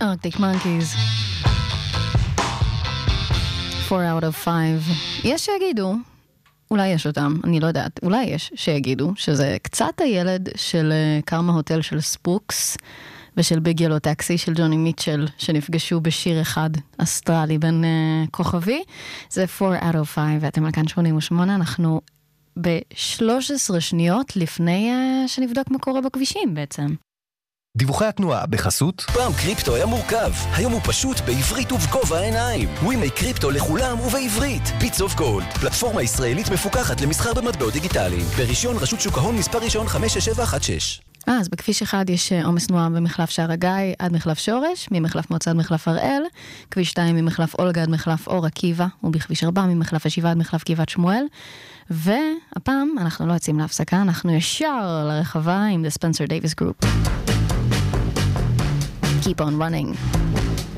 Arctic Monkeys. 4 out of 5. יש שיגידו, אולי יש אותם, אני לא יודעת, אולי יש שיגידו, שזה קצת הילד של קרמה הוטל של ספוקס, ושל ביג ילו טקסי של ג'וני מיטשל, שנפגשו בשיר אחד אסטרלי בין כוכבי. זה 4 out of 5, ואתם על כאן 88, אנחנו ב-13 שניות לפני שנבדוק מה קורה בכבישים בעצם. דיווחי התנועה בחסות. פעם קריפטו היה מורכב, היום הוא פשוט בעברית ובגובה העיניים. ווימי קריפטו לכולם ובעברית. ביטס אוף גולד, פלטפורמה ישראלית מפוקחת למסחר במטבעות דיגיטליים. ברישיון רשות שוק ההון מספר ראשון 56716. אז בכביש אחד יש עומס תנועה במחלף שער הגיא עד מחלף שורש, ממחלף מוצא עד מחלף הראל, כביש 2 ממחלף אולגה עד מחלף אור עקיבא, ובכביש 4 ממחלף השבעה עד מחלף גבעת שמואל. והפעם אנחנו לא יוצאים להפסקה, אנחנו ישר לרחבה עם The Spencer Davis Group. Keep on running.